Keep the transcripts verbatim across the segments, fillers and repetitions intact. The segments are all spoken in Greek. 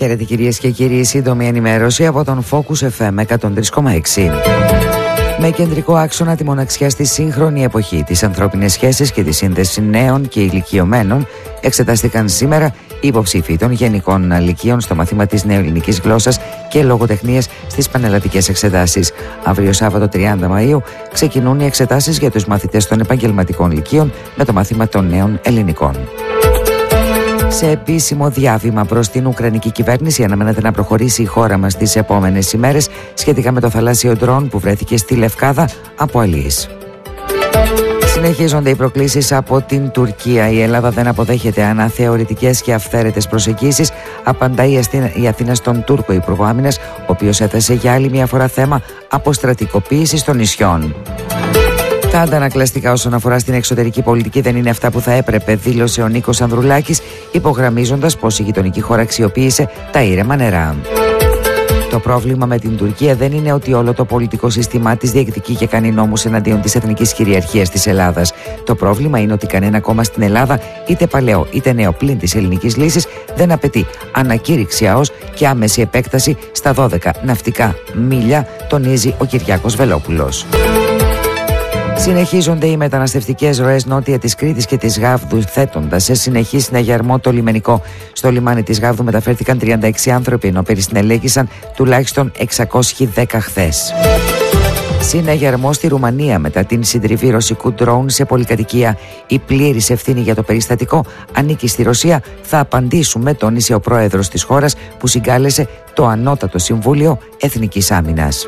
Χαίρετε κυρίες και κύριοι, σύντομη ενημέρωση από τον Focus εφ εμ εκατόν τρία κόμμα έξι. Με κεντρικό άξονα τη μοναξιά στη σύγχρονη εποχή, τις ανθρώπινες σχέσεις και τη σύνδεση νέων και ηλικιωμένων, εξετάστηκαν σήμερα οι υποψήφοι των γενικών λυκείων στο μαθήμα της νεοελληνικής γλώσσας και λογοτεχνίας στις πανελλαδικές εξετάσεις. Αύριο Σάββατο τριάντα Μαΐου ξεκινούν οι εξετάσεις για τους μαθητές των επαγγελματικών λυκείων με το μάθημα των νέων ελληνικών. Σε επίσημο διάβημα προς την Ουκρανική κυβέρνηση, αναμένεται να προχωρήσει η χώρα μας τις επόμενες ημέρες σχετικά με το θαλάσσιο ντρόν που βρέθηκε στη Λευκάδα από αλίες. Συνεχίζονται οι προκλήσεις από την Τουρκία. Η Ελλάδα δεν αποδέχεται αναθεωρητικές και αυθαίρετες προσεγγίσεις, απαντάει η Αθήνα στον Τούρκο Υπουργό Άμυνας, ο οποίος έθεσε για άλλη μια φορά θέμα αποστρατικοποίησης των νησιών. Τα αντανακλαστικά όσον αφορά στην εξωτερική πολιτική δεν είναι αυτά που θα έπρεπε, δήλωσε ο Νίκος Ανδρουλάκης, υπογραμμίζοντας πως η γειτονική χώρα αξιοποίησε τα ήρεμα νερά. Το πρόβλημα με την Τουρκία δεν είναι ότι όλο το πολιτικό σύστημά της διεκδικεί και κάνει νόμους εναντίον της εθνικής κυριαρχίας της Ελλάδας. Το πρόβλημα είναι ότι κανένα κόμμα στην Ελλάδα, είτε παλαιό είτε νέο πλην της ελληνικής λύσης, δεν απαιτεί ανακήρυξη ΑΟΣ και άμεση επέκταση στα δώδεκα ναυτικά μίλια, τονίζει ο Κυριάκος Βελόπουλος. Συνεχίζονται οι μεταναστευτικές ροές νότια της Κρήτης και της Γάβδου, θέτοντας σε συνεχή συναγερμό το λιμενικό. Στο λιμάνι της Γάβδου μεταφέρθηκαν τριάντα έξι άνθρωποι, ενώ περισυνελέγησαν τουλάχιστον εξακόσιοι δέκα χθες. Συναγερμό στη Ρουμανία μετά την συντριβή ρωσικού ντρόουν σε πολυκατοικία. Η πλήρης ευθύνη για το περιστατικό ανήκει στη Ρωσία. Θα απαντήσουμε, τόνισε ο πρόεδρος της χώρας που συγκάλεσε το Ανώτατο Συμβούλιο Εθνικής Άμυνας.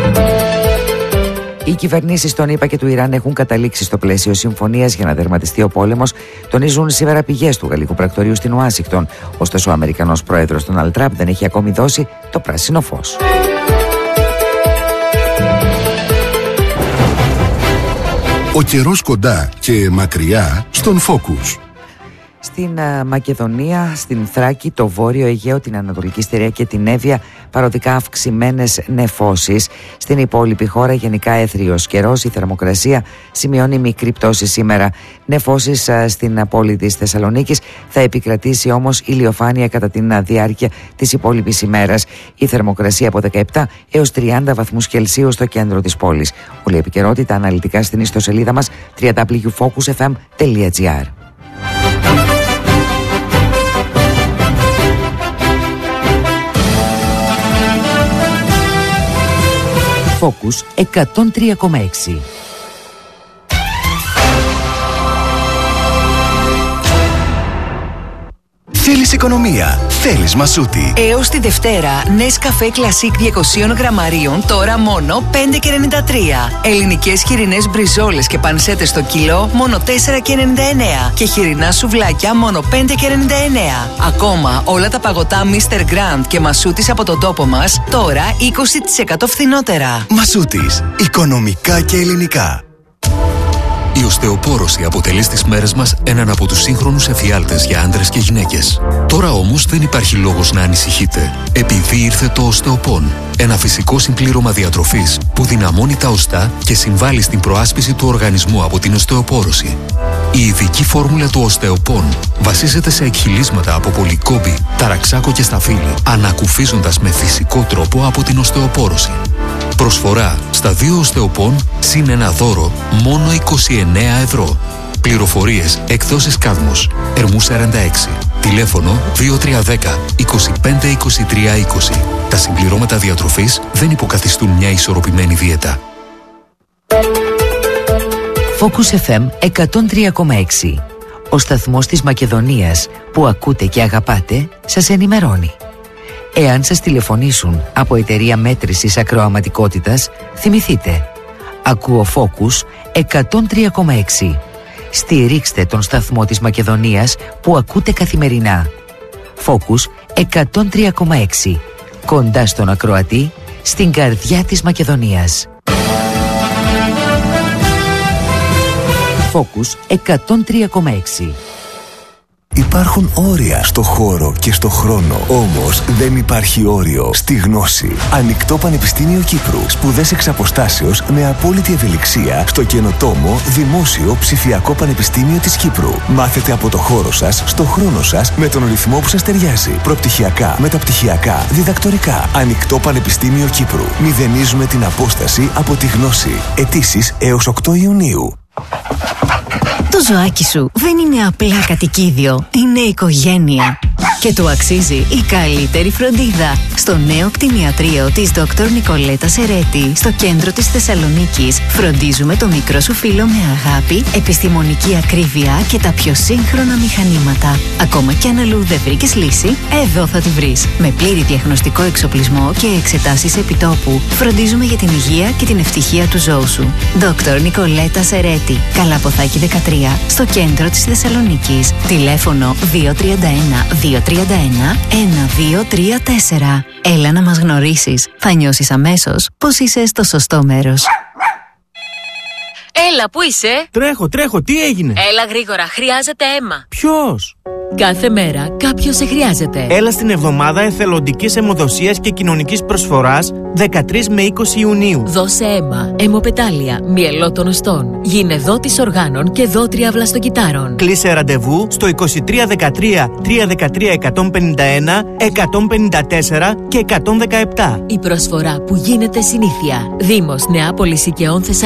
Οι κυβερνήσεις των ΗΠΑ και του Ιράν έχουν καταλήξει στο πλαίσιο συμφωνίας για να τερματιστεί ο πόλεμος, τονίζουν σήμερα πηγές του γαλλικού πρακτορείου στην Ουάσιγκτον. Ωστόσο, ο Αμερικανός πρόεδρος Ντόναλντ Τραμπ δεν έχει ακόμη δώσει το πράσινο φως. Ο καιρός κοντά και μακριά στον Focus. Στην uh, Μακεδονία, στην Θράκη, το Βόρειο Αιγαίο, την Ανατολική Στερεία και την Εύβοια, παροδικά αυξημένες νεφώσεις. Στην υπόλοιπη χώρα γενικά έθριος καιρός, η θερμοκρασία σημειώνει μικρή πτώση σήμερα. Νεφώσεις uh, στην πόλη της Θεσσαλονίκης, θα επικρατήσει όμως ηλιοφάνεια κατά την uh, διάρκεια της υπόλοιπης ημέρας. Η θερμοκρασία από δεκαεπτά έως τριάντα βαθμούς Κελσίου στο κέντρο της πόλης. Όλη η επικαιρότητα αναλυτικά στην ιστοσελίδα μας double-u double-u double-u τελεία focus f m τελεία g r. Focus εκατόν τρία κόμμα έξι. Θέλεις οικονομία, θέλεις Μασούτη. Έως τη Δευτέρα, Nescafé Classic διακόσια γραμμαρίων, τώρα μόνο πέντε και ενενήντα τρία. Ελληνικές χοιρινές μπριζόλες και πανσέτες στο κιλό, μόνο τέσσερα και ενενήντα εννέα. Και χοιρινά σουβλάκια, μόνο πέντε και ενενήντα εννέα. Ακόμα, όλα τα παγωτά μίστερ Grand και Μασούτης από τον τόπο μας, τώρα είκοσι τοις εκατό φθηνότερα. Μασούτης, οικονομικά και ελληνικά. Η οστεοπόρωση αποτελεί στις μέρες μας έναν από τους σύγχρονους εφιάλτες για άντρες και γυναίκες. Τώρα όμως δεν υπάρχει λόγος να ανησυχείτε, επειδή ήρθε το Οστεοπόν. Ένα φυσικό συμπλήρωμα διατροφής που δυναμώνει τα οστά και συμβάλλει στην προάσπιση του οργανισμού από την οστεοπόρωση. Η ειδική φόρμουλα του Οστεοπόν βασίζεται σε εκχυλίσματα από πολυκόμπη, ταραξάκο και σταφύλι, ανακουφίζοντας με φυσικό τρόπο από την οστεοπόρωση. Προσφορά στα δύο Οστεοπόν συν ένα δώρο μόνο είκοσι εννέα ευρώ. Πληροφορίες εκδόσεις Κάδμος, Ερμού σαράντα έξι. Τηλέφωνο δύο τρία ένα μηδέν είκοσι πέντε είκοσι τρία είκοσι. Τα συμπληρώματα διατροφής δεν υποκαθιστούν μια ισορροπημένη δίαιτα. Focus εφ εμ εκατόν τρία κόμμα έξι. Ο σταθμός της Μακεδονίας που ακούτε και αγαπάτε σας ενημερώνει. Εάν σας τηλεφωνήσουν από εταιρεία μέτρησης ακροαματικότητας, θυμηθείτε. Ακούω Focus εκατόν τρία κόμμα έξι. Στηρίξτε τον σταθμό της Μακεδονίας που ακούτε καθημερινά. Focus εκατόν τρία κόμμα έξι. Κοντά στον ακροατή, στην καρδιά της Μακεδονίας. Focus εκατόν τρία κόμμα έξι. Υπάρχουν όρια στο χώρο και στο χρόνο. Όμως δεν υπάρχει όριο στη γνώση. Ανοιχτό Πανεπιστήμιο Κύπρου. Σπουδές εξ αποστάσεως με απόλυτη ευελιξία στο καινοτόμο Δημόσιο Ψηφιακό Πανεπιστήμιο της Κύπρου. Μάθετε από το χώρο σας, στο χρόνο σας, με τον ρυθμό που σας ταιριάζει. Προπτυχιακά, μεταπτυχιακά, διδακτορικά. Ανοιχτό Πανεπιστήμιο Κύπρου. Μηδενίζουμε την απόσταση από τη γνώση. Αιτήσεις έως οκτώ Ιουνίου. Το ζωάκι σου δεν είναι απλά κατοικίδιο, είναι οικογένεια. Και του αξίζει η καλύτερη φροντίδα. Στο νέο κτηνιατρίο της Δόκτωρ Νικολέτα Σερέτη, στο κέντρο της Θεσσαλονίκης, φροντίζουμε το μικρό σου φίλο με αγάπη, επιστημονική ακρίβεια και τα πιο σύγχρονα μηχανήματα. Ακόμα κι αν αλλού δεν βρήκες λύση, εδώ θα τη βρεις. Με πλήρη διαγνωστικό εξοπλισμό και εξετάσεις επιτόπου, φροντίζουμε για την υγεία και την ευτυχία του ζώου σου. Δόκτωρ Νικολέτα Σερέτη, Καλαποθάκη δεκατρία, στο κέντρο της Θεσσαλονίκης. Τηλέφωνο δύο τρία ένα δύο τρία ένα ένα δύο τρία τέσσερα. Έλα να μας γνωρίσεις. Θα νιώσεις αμέσως πως είσαι στο σωστό μέρος. Έλα, πού είσαι? Τρέχω, τρέχω, τι έγινε? Έλα γρήγορα, χρειάζεται αίμα. Ποιος? Κάθε μέρα κάποιος σε χρειάζεται. Έλα στην εβδομάδα εθελοντικής αιμοδοσίας και κοινωνικής προσφοράς δεκατρείς με είκοσι Ιουνίου. Δώσε αίμα, αιμοπετάλια, μυελό των οστών, γίνε δότης οργάνων και δότρια βλαστοκυτάρων. Κλείσε ραντεβού στο είκοσι τρία δεκατρία τριακόσια δεκατρία εκατόν πενήντα ένα εκατόν πενήντα τέσσερα και εκατόν δεκαεπτά. Η προσφορά που γίνεται συνήθεια. Δήμος Νεάπολης Οικαιών Θεσσαλονίκης.